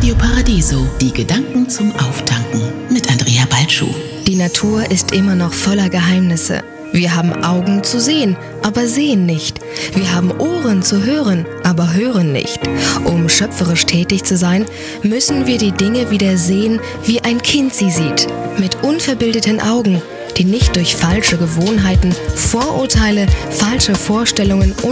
Radio Paradiso, die Gedanken zum Auftanken mit Andrea Balschuh. Die Natur ist immer noch voller Geheimnisse. Wir haben Augen zu sehen, aber sehen nicht. Wir haben Ohren zu hören, aber hören nicht. Um schöpferisch tätig zu sein, müssen wir die Dinge wieder sehen, wie ein Kind sie sieht. Mit unverbildeten Augen, die nicht durch falsche Gewohnheiten, Vorurteile, falsche Vorstellungen